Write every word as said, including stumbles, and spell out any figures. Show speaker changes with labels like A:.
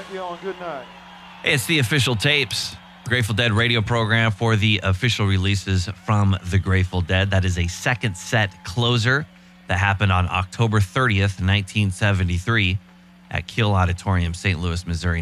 A: you all, and good night.
B: It's the Official Tapes, Grateful Dead radio program for the official releases from the Grateful Dead. That is a second set closer that happened on October thirtieth, nineteen seventy-three at Kiel Auditorium, Saint Louis, Missouri.